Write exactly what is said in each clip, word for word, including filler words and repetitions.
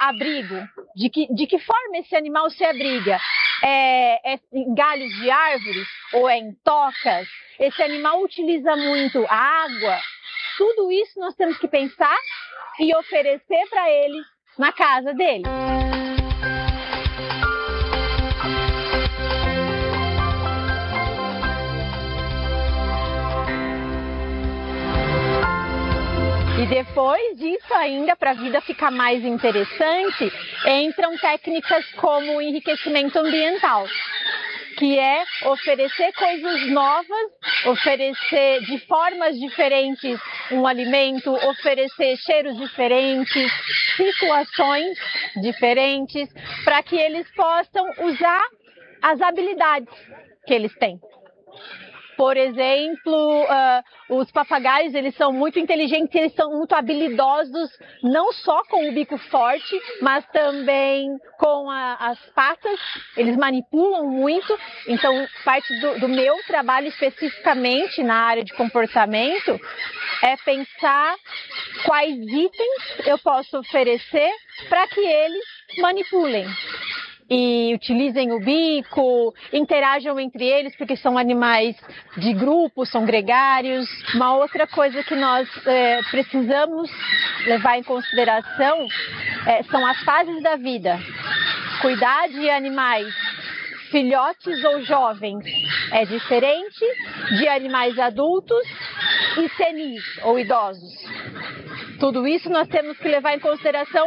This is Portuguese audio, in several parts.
abrigo. De que, de que forma esse animal se abriga? É, é em galhos de árvores ou é em tocas? Esse animal utiliza muito a água? Tudo isso nós temos que pensar e oferecer para ele na casa dele. E depois disso ainda, para a vida ficar mais interessante, entram técnicas como o enriquecimento ambiental, que é oferecer coisas novas, oferecer de formas diferentes um alimento, oferecer cheiros diferentes, situações diferentes, para que eles possam usar as habilidades que eles têm. Por exemplo, uh, os papagaios, eles são muito inteligentes, eles são muito habilidosos, não só com o bico forte, mas também com a, as patas, eles manipulam muito. Então, parte do, do meu trabalho especificamente na área de comportamento é pensar quais itens eu posso oferecer para que eles manipulem. E utilizem o bico, interajam entre eles, porque são animais de grupo, são gregários. Uma outra coisa que nós é, precisamos levar em consideração é, são as fases da vida. Cuidar de animais filhotes ou jovens é diferente de animais adultos e senis ou idosos. Tudo isso nós temos que levar em consideração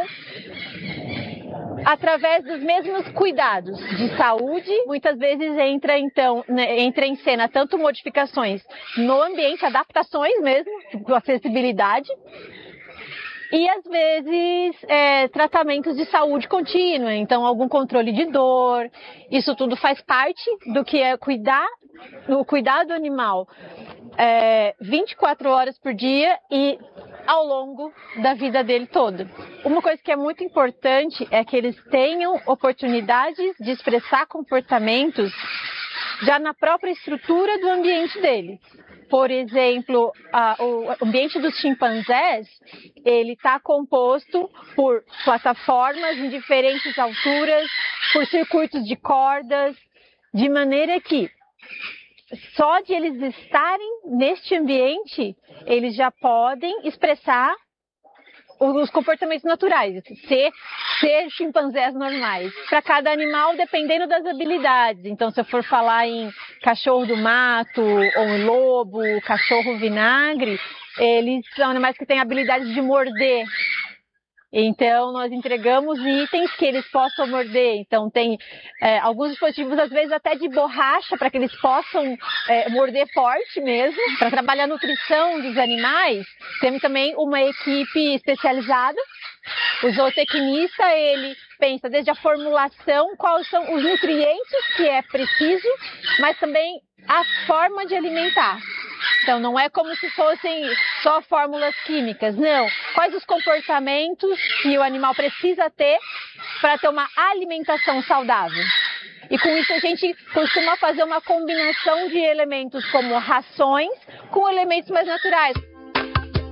através dos mesmos cuidados de saúde. Muitas vezes entra, então, né, entra em cena tanto modificações no ambiente, adaptações mesmo, com acessibilidade, e às vezes é, tratamentos de saúde contínua, então algum controle de dor. Isso tudo faz parte do que é cuidar, o cuidado animal é, vinte e quatro horas por dia e ao longo da vida dele toda. Uma coisa que é muito importante é que eles tenham oportunidades de expressar comportamentos já na própria estrutura do ambiente deles. Por exemplo, a, o ambiente dos chimpanzés, ele está composto por plataformas em diferentes alturas, por circuitos de cordas, de maneira que só de eles estarem neste ambiente, eles já podem expressar os comportamentos naturais, ser, ser chimpanzés normais. Para cada animal, dependendo das habilidades. Então, se eu for falar em cachorro do mato, ou lobo, cachorro vinagre, eles são animais que têm habilidades de morder. Então, nós entregamos itens que eles possam morder. Então, tem é, alguns dispositivos, às vezes, até de borracha, para que eles possam é, morder forte mesmo. Para trabalhar a nutrição dos animais, temos também uma equipe especializada. O zootecnista, ele pensa desde a formulação, quais são os nutrientes que é preciso, mas também a forma de alimentar. Então, não é como se fossem só fórmulas químicas, não. Quais os comportamentos que o animal precisa ter para ter uma alimentação saudável? E com isso a gente costuma fazer uma combinação de elementos como rações com elementos mais naturais.